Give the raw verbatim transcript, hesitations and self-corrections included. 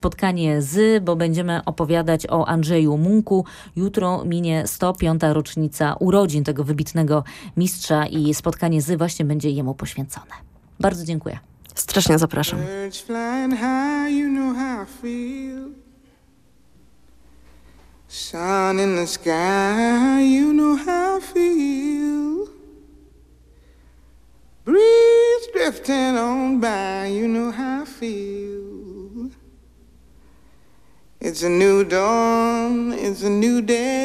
spotkanie z, bo będziemy opowiadać o Andrzeju Munku. Jutro minie sto piąta rocznica urodzin tego wybitnego mistrza i spotkanie z właśnie będzie jemu poświęcone. Bardzo dziękuję. Strasznie zapraszam. Sun in the sky, you know how I feel. Breeze drifting on by, you know how I feel. It's a new dawn, it's a new day.